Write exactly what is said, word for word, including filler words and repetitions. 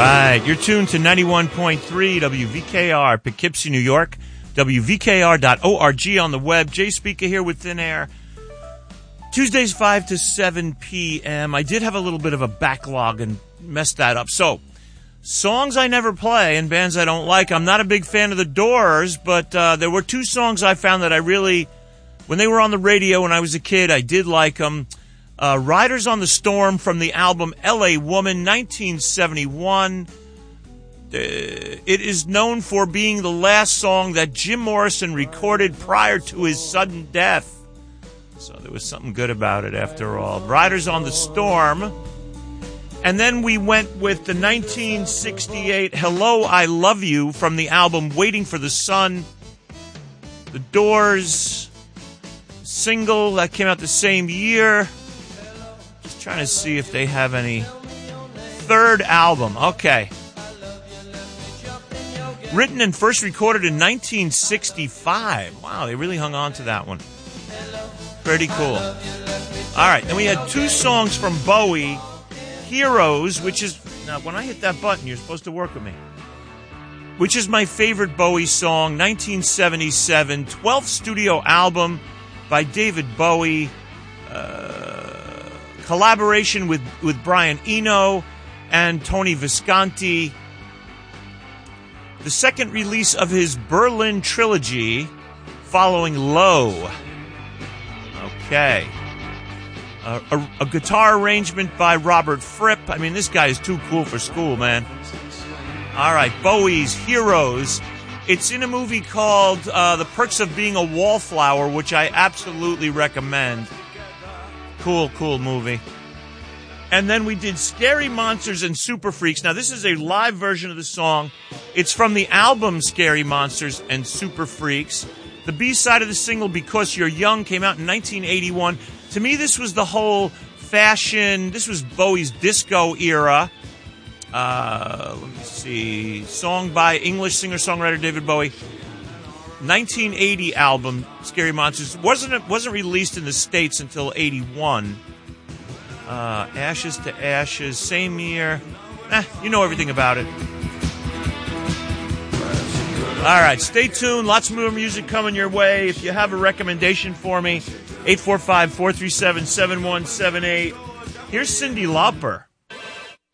right. You're tuned to ninety-one point three W V K R, Poughkeepsie, New York. W V K R dot org on the web. Jay Speaker here with Thin Air. Tuesdays, five to seven p.m. I did have a little bit of a backlog and messed that up. So, songs I never play and bands I don't like. I'm not a big fan of The Doors, but uh, there were two songs I found that I really, when they were on the radio when I was a kid, I did like them. Uh, Riders on the Storm from the album L A Woman, nineteen seventy-one. Uh, it is known for being the last song that Jim Morrison recorded prior to his sudden death. So there was something good about it after all. Riders on the Storm. And then we went with the nineteen sixty-eight Hello, I Love You from the album Waiting for the Sun. The Doors single that came out the same year. Just trying to see if they have any. Third album. Okay. Written and first recorded in nineteen sixty-five. Wow, they really hung on to that one. Pretty cool. All right, then we had two songs from Bowie. Heroes, which is... Now, when I hit that button, you're supposed to work with me. Which is my favorite Bowie song, nineteen seventy-seven, twelfth studio album by David Bowie. Uh, collaboration with, with Brian Eno and Tony Visconti. The second release of his Berlin trilogy, following Low. Okay. Uh, a, a guitar arrangement by Robert Fripp. I mean, this guy is too cool for school, man. All right, Bowie's Heroes. It's in a movie called uh, The Perks of Being a Wallflower, which I absolutely recommend. Cool, cool movie. And then we did Scary Monsters and Super Freaks. Now, this is a live version of the song. It's from the album Scary Monsters and Super Freaks. The B-side of the single, Because You're Young, came out in nineteen eighty-one. To me, this was the whole fashion. This was Bowie's disco era. Uh, let me see. Song by English singer-songwriter David Bowie. nineteen eighty album, Scary Monsters. Wasn't, wasn't released in the States until eighty-one. Uh, Ashes to Ashes, same year. Eh, you know everything about it. All right, stay tuned. Lots more music coming your way. If you have a recommendation for me, eight four five, four three seven, seven one seven eight. Here's Cyndi Lauper.